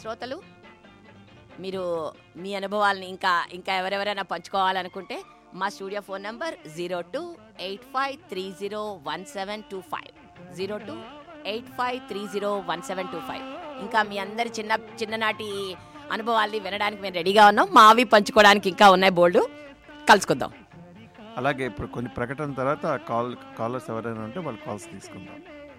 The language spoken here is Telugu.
శ్రోతలు, మీరు మీ అనుభవాలని ఇంకా ఎవరెవరైనా పంచుకోవాలనుకుంటే మా స్టూడియో ఫోన్ నంబర్ 0285301725 0285301725. ఇంకా మీ అందరి చిన్ననాటి అనుభవాల్ని వినడానికి మేము రెడీగా ఉన్నాం. మావి పంచుకోవడానికి ఇంకా ఉన్నాయి బోల్డ్. కలుసుకుందాం. అలాగే ఇప్పుడు కొన్ని ప్రకటన తర్వాత కాలర్స్ ఎవరైనా ఉంటే వాళ్ళు కాల్స్ తీసుకుందాం.